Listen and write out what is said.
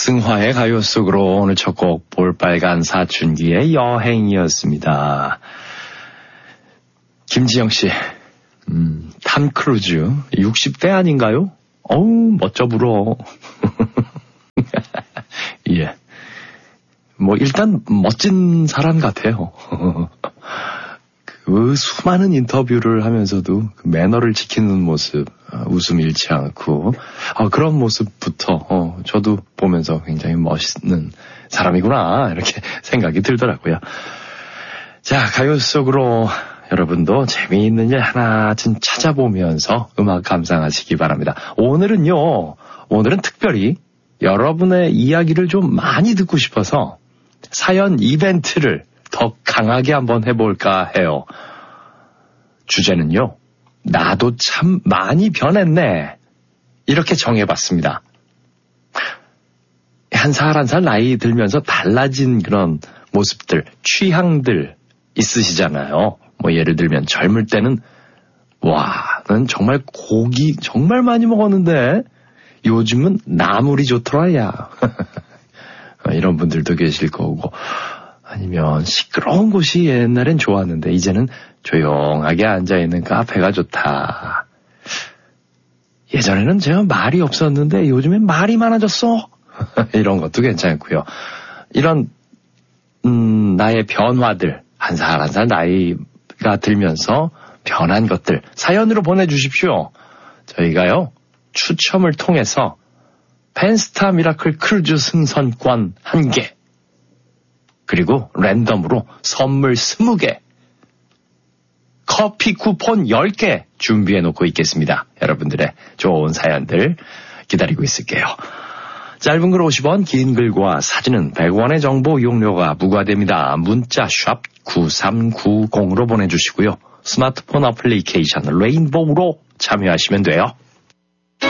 박승화의 가요 속으로 오늘 첫 곡 볼빨간 사춘기의 여행이었습니다. 김지영 씨, 탐 크루즈 60대 아닌가요? 어우 멋져 불어. 예, 뭐 일단 멋진 사람 같아요. 그 수많은 인터뷰를 하면서도 그 매너를 지키는 모습, 웃음 잃지 않고 그런 모습부터 저도 보면서 굉장히 멋있는 사람이구나 이렇게 생각이 들더라고요. 자, 가요 속으로 여러분도 재미있는 일 하나쯤 찾아보면서 음악 감상하시기 바랍니다. 오늘은 특별히 여러분의 이야기를 좀 많이 듣고 싶어서 사연 이벤트를 더 강하게 한번 해볼까 해요. 주제는요, 나도 참 많이 변했네. 이렇게 정해봤습니다. 한 살 나이 들면서 달라진 그런 모습들, 취향들 있으시잖아요. 뭐 예를 들면 젊을 때는 난 정말 고기 정말 많이 먹었는데 요즘은 나물이 좋더라 야. 이런 분들도 계실 거고, 아니면 시끄러운 곳이 옛날엔 좋았는데 이제는 조용하게 앉아있는 카페가 좋다. 예전에는 제가 말이 없었는데 요즘엔 말이 많아졌어. 이런 것도 괜찮고요. 이런 나의 변화들, 한 살 나이가 들면서 변한 것들 사연으로 보내주십시오. 저희가요 추첨을 통해서 펜스타 미라클 크루즈 승선권 1개, 그리고 랜덤으로 선물 20개, 커피 쿠폰 10개 준비해놓고 있겠습니다. 여러분들의 좋은 사연들 기다리고 있을게요. 짧은 글 50원, 긴 글과 사진은 100원의 정보 이용료가 부과됩니다. 문자 샵 9390으로 보내주시고요. 스마트폰 어플리케이션 레인보우로 참여하시면 돼요.